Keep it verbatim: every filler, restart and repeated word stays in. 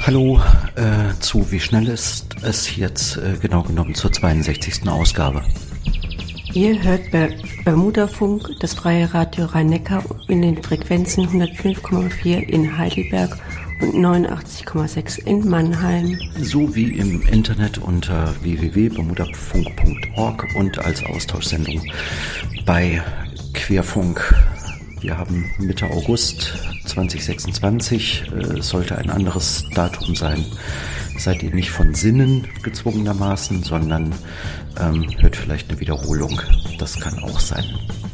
Hallo äh, zu Wie schnell ist es jetzt äh, genau genommen zur zweiundsechzigsten Ausgabe. Ihr hört Ber- Bermudafunk, das freie Radio Rhein-Neckar in den Frequenzen hundertfünf Komma vier in Heidelberg und neunundachtzig Komma sechs in Mannheim. Sowie im Internet unter w w w punkt bermudafunk punkt org und als Austauschsendung bei Querfunk. Wir haben Mitte August zweitausendsechsundzwanzig, äh, sollte ein anderes Datum sein. Seid ihr nicht von Sinnen gezwungenermaßen, sondern ähm, hört vielleicht eine Wiederholung. Das kann auch sein.